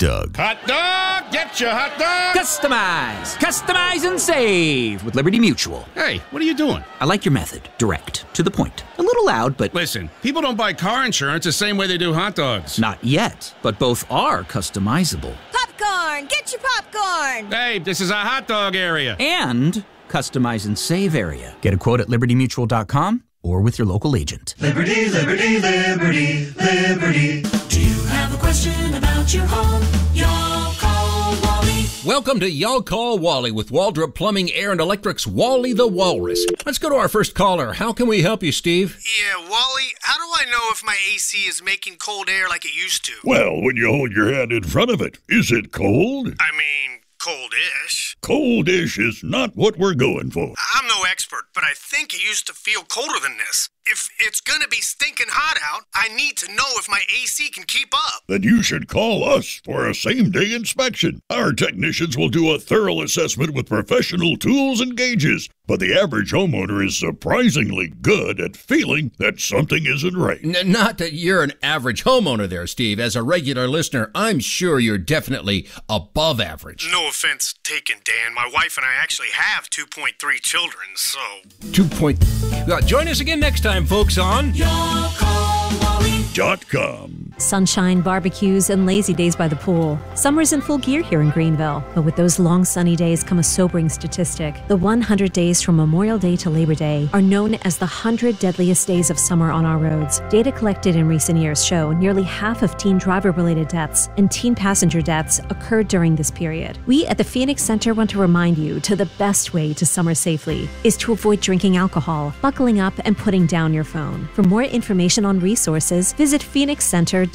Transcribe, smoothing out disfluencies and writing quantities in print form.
dog. Hot dog! Get your hot dog! Customize! Customize and save with Liberty Mutual. Hey, what are you doing? I like your method. Direct. To the point. A little loud, but... Listen, people don't buy car insurance the same way they do hot dogs. Not yet, but both are customizable. Popcorn! Get your popcorn! Hey, this is a hot dog area. And customize and save area. Get a quote at libertymutual.com or with your local agent. Liberty, liberty, liberty, liberty. Do you have a question about your home? Y'all call Wally. Welcome to Y'all Call Wally with Waldrop Plumbing, Air, and Electric's Wally the Walrus. Let's go to our first caller. How can we help you, Steve? Yeah, Wally, how do I know if my AC is making cold air like it used to? Well, when you hold your hand in front of it, is it cold? I mean, cold-ish. Cold-ish is not what we're going for. I'm no expert, but I think it used to feel colder than this. If it's gonna be stinking hot out, I need to know if my AC can keep up. Then you should call us for a same-day inspection. Our technicians will do a thorough assessment with professional tools and gauges. But the average homeowner is surprisingly good at feeling that something isn't right. Not that you're an average homeowner there, Steve. As a regular listener, I'm sure you're definitely above average. No offense taken, Dan. My wife and I actually have 2.3 children, so... Join us again next time, folks, on Y'all call Wally. .com. Sunshine, barbecues, and lazy days by the pool. Summer's in full gear here in Greenville, but with those long sunny days come a sobering statistic. The 100 days from Memorial Day to Labor Day are known as the 100 deadliest days of summer on our roads. Data collected in recent years show nearly half of teen driver-related deaths and teen passenger deaths occurred during this period. We at the Phoenix Center want to remind you to the best way to summer safely is to avoid drinking alcohol, buckling up, and putting down your phone. For more information on resources, visit phoenixcenter.org.